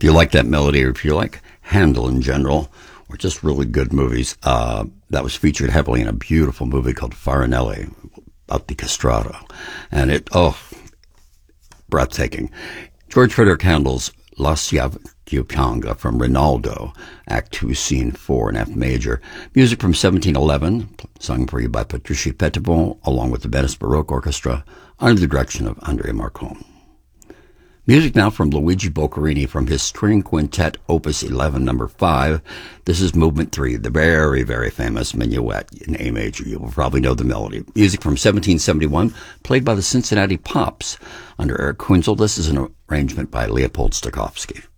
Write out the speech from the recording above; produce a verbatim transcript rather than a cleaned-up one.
If you like that melody, or if you like Handel in general, or just really good movies, uh, that was featured heavily in a beautiful movie called Farinelli about the castrato. And it, oh, breathtaking. George Frederick Handel's La Sciaviupanga from Rinaldo, Act two, Scene four in F major. Music from seventeen eleven, sung for you by Patricia Petitbon, along with the Venice Baroque Orchestra, under the direction of Andrea Marcon. Music now from Luigi Boccherini from his string quintet, Opus eleven, number five. This is Movement three, the very, very famous minuet in A major. You will probably know the melody. Music from seventeen seventy-one, played by the Cincinnati Pops under Eric Quinzel. This is an arrangement by Leopold Stokowski.